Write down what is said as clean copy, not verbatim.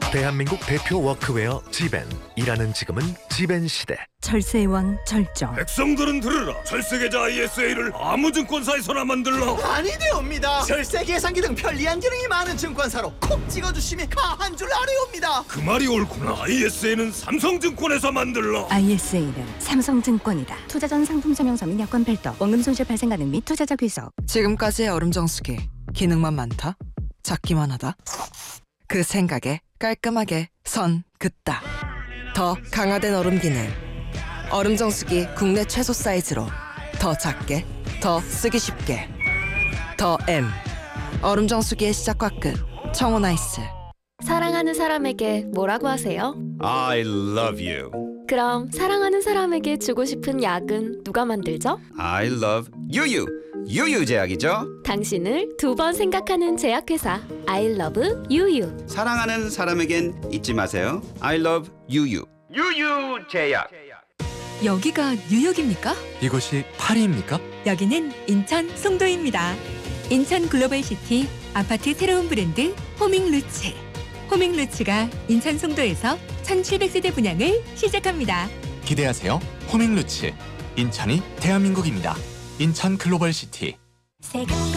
대한민국 대표 워크웨어 지벤. 일하는 지금은 지벤 시대. 절세의 왕 절정. 백성들은 들으라. 절세계좌 ISA를 아무 증권사에서나 만들라. 아니되옵니다. 절세 계산기 등 편리한 기능이 많은 증권사로 콕 찍어주심이 가한 줄 아뢰옵니다. 그 말이 옳구나. ISA는 삼성증권에서 만들라. ISA는 삼성증권이다. 투자 전 상품 설명서 및 약관 별도, 원금 손실 발생 가능 및 투자자 귀속. 지금까지의 얼음정수기 기능만 많다? 작기만 하다? 그 생각에 깔끔하게 선 긋다. 더 강화된 얼음 기능. 얼음정수기 국내 최소 사이즈로 더 작게, 더 쓰기 쉽게. 더 M. 얼음정수기의 시작과 끝. 청혼아이스. 사랑하는 사람에게 뭐라고 하세요? I love you. 그럼 사랑하는 사람에게 주고 싶은 약은 누가 만들죠? I love 유유. 유유제약이죠. 당신을 두 번 생각하는 제약회사 I love 유유. 사랑하는 사람에겐 잊지 마세요. I love 유유. 유유제약. 여기가 뉴욕입니까? 이곳이 파리입니까? 여기는 인천 송도입니다. 인천 글로벌시티 아파트 새로운 브랜드 호밍루츠. 호밍루츠가 인천 송도에서 1700세대 분양을 시작합니다. 기대하세요. 호밍루츠. 인천이 대한민국입니다. 인천 글로벌시티.